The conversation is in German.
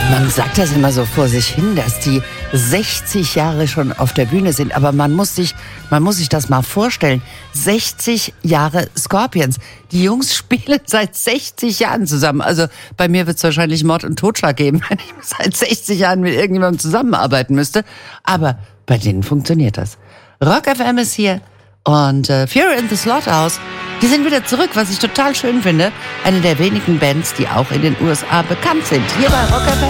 Man sagt das immer so vor sich hin, dass die 60 Jahre schon auf der Bühne sind. Aber man muss sich das mal vorstellen. 60 Jahre Scorpions. Die Jungs spielen seit 60 Jahren zusammen. Also bei mir wird es wahrscheinlich Mord und Totschlag geben, wenn ich seit 60 Jahren mit irgendjemandem zusammenarbeiten müsste. Aber bei denen funktioniert das. Rock FM ist hier und Fury in the Slaughterhouse, die sind wieder zurück, was ich total schön finde. Eine der wenigen Bands, die auch in den USA bekannt sind. Hier bei Rock FM.